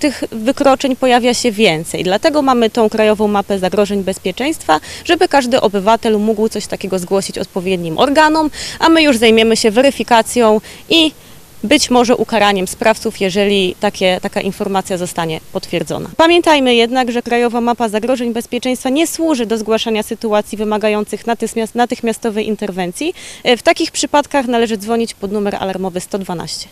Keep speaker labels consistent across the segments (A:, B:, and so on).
A: tych wykroczeń pojawia się więcej. Dlatego mamy tą krajową mapę zagrożeń bezpieczeństwa, żeby każdy obywatel mógł coś takiego zgłosić odpowiednim organom, a my już zajmiemy się weryfikacją i być może ukaraniem sprawców, jeżeli taka informacja zostanie potwierdzona. Pamiętajmy jednak, że Krajowa Mapa Zagrożeń Bezpieczeństwa nie służy do zgłaszania sytuacji wymagających natychmiastowej interwencji. W takich przypadkach należy dzwonić pod numer alarmowy 112.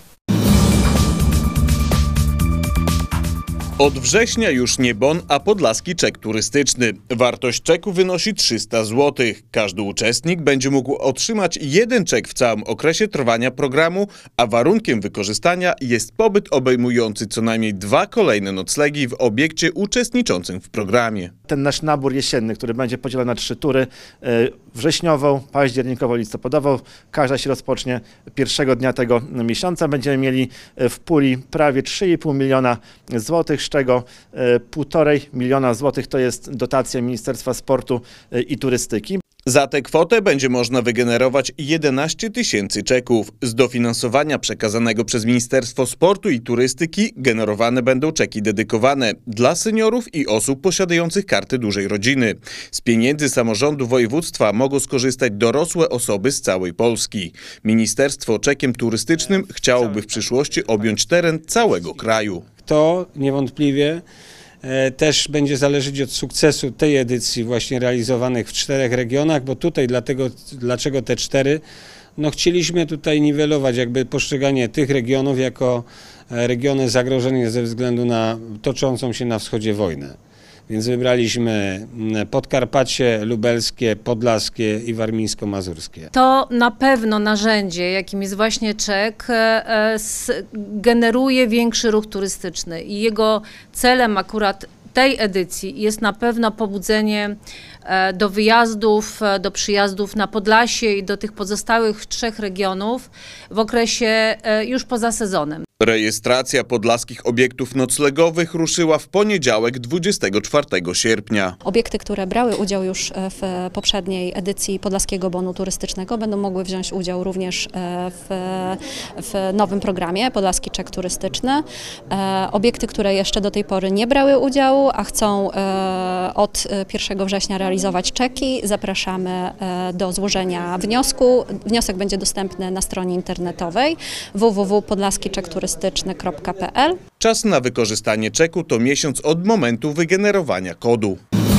B: Od września już nie bon, a podlaski czek turystyczny. Wartość czeku wynosi 300 zł. Każdy uczestnik będzie mógł otrzymać jeden czek w całym okresie trwania programu, a warunkiem wykorzystania jest pobyt obejmujący co najmniej 2 kolejne noclegi w obiekcie uczestniczącym w programie.
C: Ten nasz nabór jesienny, który będzie podzielony na 3 tury, wrześniową, październikową, listopadową. Każda się rozpocznie pierwszego dnia tego miesiąca. Będziemy mieli w puli prawie 3,5 miliona złotych, z czego 1,5 miliona złotych to jest dotacja Ministerstwa Sportu i Turystyki.
B: Za tę kwotę będzie można wygenerować 11 000 czeków. Z dofinansowania przekazanego przez Ministerstwo Sportu i Turystyki generowane będą czeki dedykowane dla seniorów i osób posiadających karty dużej rodziny. Z pieniędzy samorządu województwa mogą skorzystać dorosłe osoby z całej Polski. Ministerstwo czekiem turystycznym chciałoby w przyszłości objąć teren całego kraju.
D: To niewątpliwie też będzie zależeć od sukcesu tej edycji właśnie realizowanych w 4 regionach, bo tutaj dlaczego te 4? No chcieliśmy tutaj niwelować jakby postrzeganie tych regionów jako regiony zagrożone ze względu na toczącą się na wschodzie wojnę. Więc wybraliśmy Podkarpacie, Lubelskie, Podlaskie i Warmińsko-Mazurskie.
E: To na pewno narzędzie, jakim jest właśnie czek, generuje większy ruch turystyczny i jego celem akurat tej edycji jest na pewno pobudzenie do wyjazdów, do przyjazdów na Podlasie i do tych pozostałych 3 regionów w okresie już poza sezonem.
B: Rejestracja podlaskich obiektów noclegowych ruszyła w poniedziałek 24 sierpnia.
F: Obiekty, które brały udział już w poprzedniej edycji Podlaskiego Bonu Turystycznego, będą mogły wziąć udział również w nowym programie Podlaski Czek Turystyczny. Obiekty, które jeszcze do tej pory nie brały udziału, a chcą od 1 września realizować czeki, zapraszamy do złożenia wniosku. Wniosek będzie dostępny na stronie internetowej www.podlaskiczekturystyczny.pl.
B: Czas na wykorzystanie czeku to miesiąc od momentu wygenerowania kodu.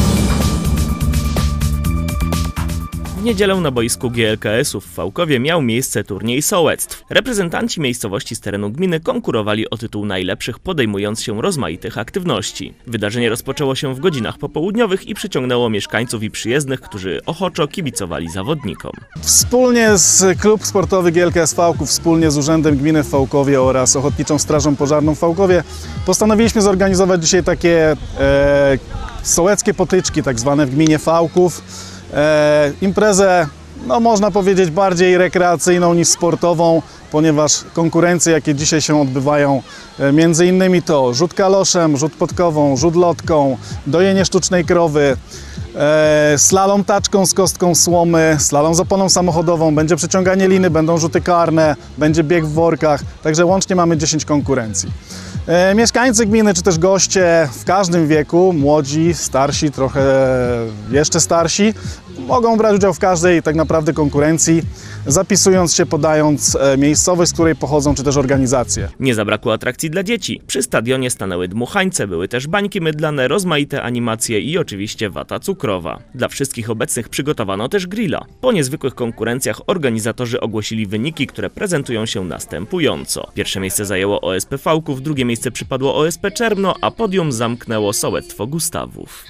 G: W niedzielę na boisku GLKS-u w Fałkowie miał miejsce turniej sołectw. Reprezentanci miejscowości z terenu gminy konkurowali o tytuł najlepszych, podejmując się rozmaitych aktywności. Wydarzenie rozpoczęło się w godzinach popołudniowych i przyciągnęło mieszkańców i przyjezdnych, którzy ochoczo kibicowali zawodnikom.
H: Wspólnie z Klub Sportowy GLKS Fałków, wspólnie z Urzędem Gminy w Fałkowie oraz Ochotniczą Strażą Pożarną w Fałkowie postanowiliśmy zorganizować dzisiaj takie sołeckie potyczki, tak zwane w gminie Fałków. Imprezę, no można powiedzieć, bardziej rekreacyjną niż sportową, ponieważ konkurencje, jakie dzisiaj się odbywają, między innymi to rzut kaloszem, rzut podkową, rzut lotką, dojenie sztucznej krowy, slalom taczką z kostką słomy, slalom z oponą samochodową, będzie przeciąganie liny, będą rzuty karne, będzie bieg w workach, także łącznie mamy 10 konkurencji. Mieszkańcy gminy, czy też goście w każdym wieku, młodzi, starsi, trochę jeszcze starsi, mogą brać udział w każdej tak naprawdę konkurencji, zapisując się, podając miejscowość, z której pochodzą, czy też organizacje.
G: Nie zabrakło atrakcji dla dzieci. Przy stadionie stanęły dmuchańce, były też bańki mydlane, rozmaite animacje i oczywiście wata cukrowa. Dla wszystkich obecnych przygotowano też grilla. Po niezwykłych konkurencjach organizatorzy ogłosili wyniki, które prezentują się następująco. Pierwsze miejsce zajęło OSP Fałków, drugie miejsce przypadło OSP Czermno, a podium zamknęło sołectwo Gustawów.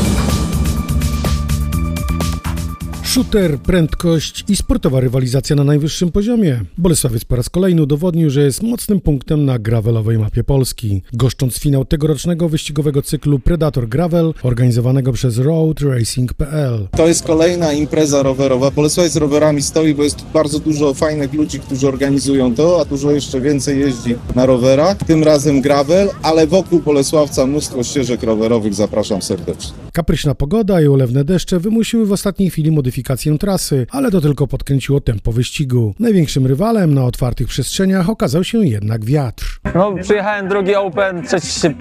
I: Shooter, prędkość i sportowa rywalizacja na najwyższym poziomie. Bolesławiec po raz kolejny udowodnił, że jest mocnym punktem na gravelowej mapie Polski. Goszcząc finał tegorocznego wyścigowego cyklu Predator Gravel, organizowanego przez roadracing.pl.
J: To jest kolejna impreza rowerowa. Bolesławiec z rowerami stoi, bo jest bardzo dużo fajnych ludzi, którzy organizują to, a dużo jeszcze więcej jeździ na rowerach. Tym razem gravel, ale wokół Bolesławca mnóstwo ścieżek rowerowych. Zapraszam serdecznie.
I: Kapryśna pogoda i ulewne deszcze wymusiły w ostatniej chwili modyfikację trasy, ale to tylko podkręciło tempo wyścigu. Największym rywalem na otwartych przestrzeniach okazał się jednak wiatr.
K: No, przyjechałem drugi Open, trzeci się